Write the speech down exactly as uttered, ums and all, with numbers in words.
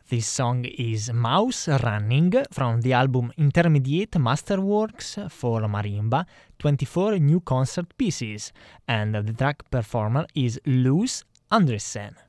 This song is Mouse Running from the album Intermediate Masterworks for Marimba, twenty-four new concert pieces, and the track performer is Louis Andriessen.